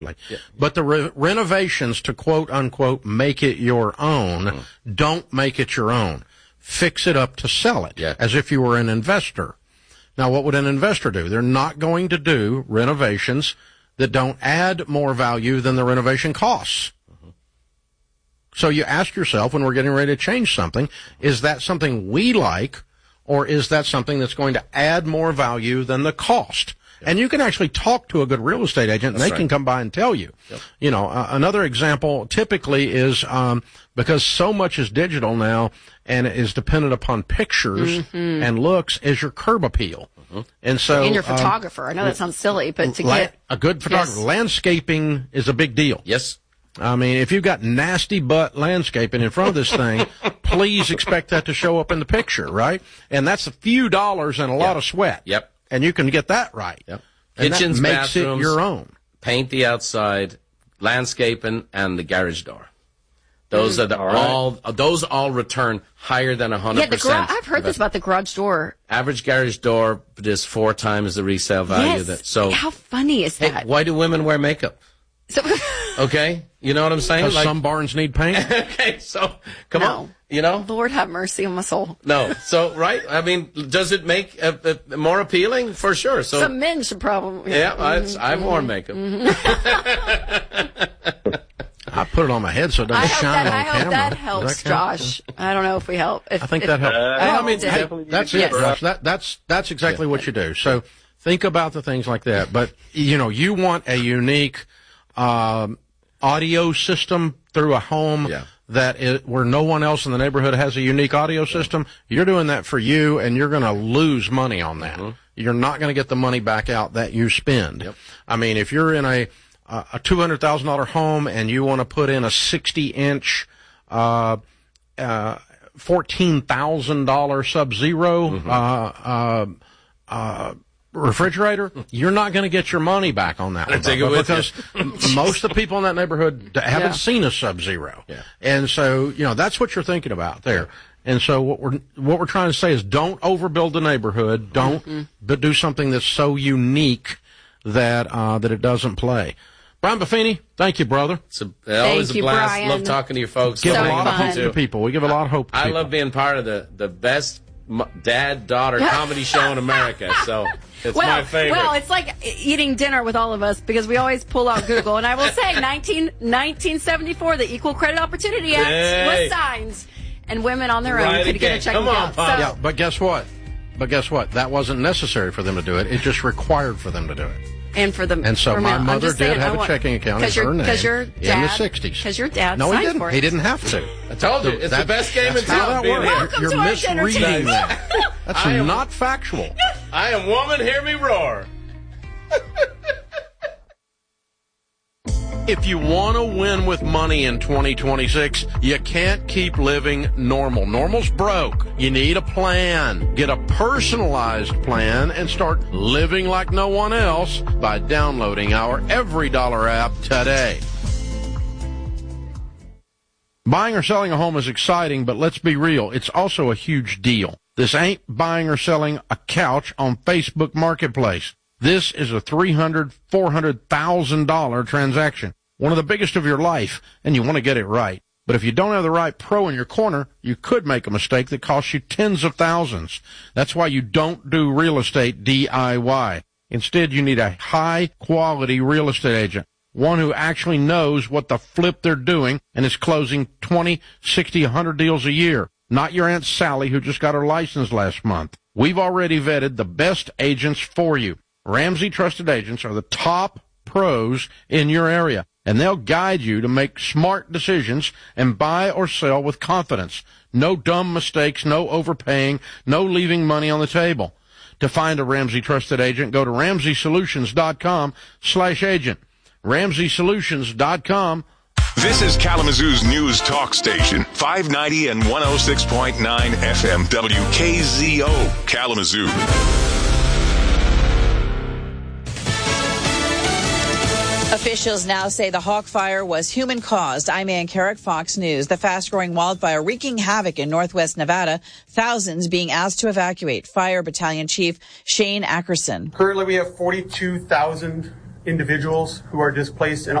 Yeah. But the renovations to quote unquote make it your own don't make it your own. Fix it up to sell it as if you were an investor. Now, what would an investor do? They're not going to do renovations that don't add more value than the renovation costs. So you ask yourself when we're getting ready to change something, is that something we like, or is that something that's going to add more value than the cost? And you can actually talk to a good real estate agent, and they can come by and tell you. You know, another example typically is because so much is digital now and is dependent upon pictures and looks, is your curb appeal. And so, and your photographer. I know that sounds silly, but to get a good photographer, landscaping is a big deal. Yes. I mean, if you've got nasty butt landscaping in front of this thing, please expect that to show up in the picture, right? And that's a few dollars and a lot of sweat. Yep. And you can get that right. Yep. And Kitchens, that makes bathrooms, it your own. Paint the outside, landscaping, and the garage door. Those are those all return higher than 100%. Yeah, I've heard this about the garage door. Average garage door is 4 times the resale value. Yes. How funny is that? Why do women wear makeup? So, okay, you know what I'm saying? Because some barns need paint. Okay, so come on, you know. Lord have mercy on my soul. No, so right. I mean, does it make more appealing? For sure. So some men should probably. Yeah, I've worn makeup. I put it on my head so it doesn't shine on camera. I hope that helps, Josh. I don't know if we help. I think that helps. I mean, that's it, Josh. That's exactly what you do. So think about the things like that. But you know, you want a unique audio system through a home where no one else in the neighborhood has a unique audio system. You're doing that for you, and you're going to lose money on that. You're not going to get the money back out that you spend. I mean, if you're in a $200,000 home and you want to put in a 60-inch, $14,000 Sub-Zero refrigerator, you're not going to get your money back on that one, because most of the people in that neighborhood haven't seen a Sub-Zero. And so, you know, that's what you're thinking about there. And so what we're trying to say is don't overbuild the neighborhood. Don't do something that's so unique that it doesn't play. Brian Buffini, thank you, brother. It's always a blast. Brian. Love talking to your folks. Give a lot of hope to people. We give a lot of hope to people. I love being part of the best dad-daughter comedy show in America, so it's my favorite. Well, it's like eating dinner with all of us because we always pull out Google. And I will say, 1974, the Equal Credit Opportunity Act was signed, and women on their own could get a checking account. Yeah, but guess what? That wasn't necessary for them to do it. It just required for them to do it. And for them. And so my mother did have a checking account in her name in the 60s. Because your dad No, he signed didn't. for it. He didn't have to. I told you. It's the best game in town. Welcome You're to our dinner misreading team. that. That's not factual. I am woman, hear me roar. If you want to win with money in 2026, you can't keep living normal. Normal's broke. You need a plan. Get a personalized plan and start living like no one else by downloading our Every Dollar app today. Buying or selling a home is exciting, but let's be real, it's also a huge deal. This ain't buying or selling a couch on Facebook Marketplace. This is a $300,000, $400,000 transaction, one of the biggest of your life, and you want to get it right. But if you don't have the right pro in your corner, you could make a mistake that costs you tens of thousands. That's why you don't do real estate DIY. Instead, you need a high-quality real estate agent, one who actually knows what the flip they're doing and is closing 20, 60, 100 deals a year. Not your Aunt Sally who just got her license last month. We've already vetted the best agents for you. Ramsey Trusted Agents are the top pros in your area, and they'll guide you to make smart decisions and buy or sell with confidence. No dumb mistakes, no overpaying, no leaving money on the table. To find a Ramsey Trusted Agent, go to RamseySolutions.com/agent. RamseySolutions.com. This is Kalamazoo's news talk station, 590 and 106.9 FM WKZO, Kalamazoo. Officials now say the Hawk Fire was human-caused. I'm Ann Carrick, Fox News. The fast-growing wildfire wreaking havoc in northwest Nevada, thousands being asked to evacuate. Fire Battalion Chief Shane Ackerson. Currently, we have 42,000 individuals who are displaced and